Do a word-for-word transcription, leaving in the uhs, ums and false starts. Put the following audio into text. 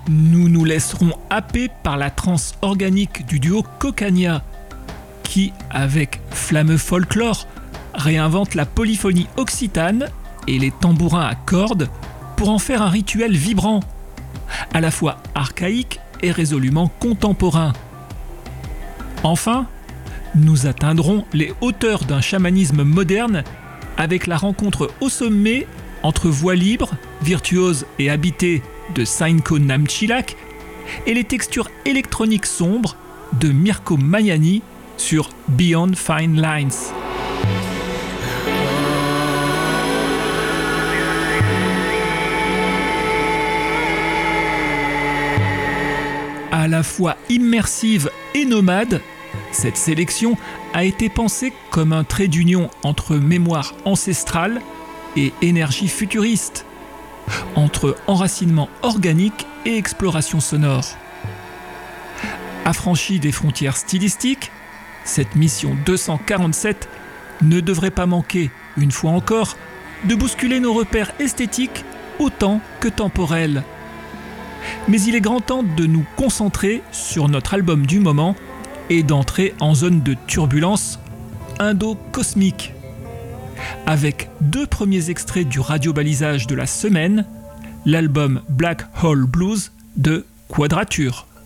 nous nous laisserons happer par la trance organique du duo Cocagnat, qui, avec Flammeux Folklore, réinvente la polyphonie occitane et les tambourins à cordes pour en faire un rituel vibrant, à la fois archaïque et résolument contemporain. Enfin, nous atteindrons les hauteurs d'un chamanisme moderne avec la rencontre au sommet entre voix libre, virtuose et habitée de Sainko Namchilak et les textures électroniques sombres de Mirko Magnani sur Beyond Fine Lines. À la fois immersive et nomade, cette sélection a été pensée comme un trait d'union entre mémoire ancestrale et énergie futuriste, entre enracinement organique et exploration sonore. Affranchie des frontières stylistiques, cette mission deux cent quarante-sept ne devrait pas manquer, une fois encore, de bousculer nos repères esthétiques autant que temporels. Mais il est grand temps de nous concentrer sur notre album du moment et d'entrer en zone de turbulence indo-cosmique. Avec deux premiers extraits du radio-balisage de la semaine, l'album Black Hole Blues de Quadrature.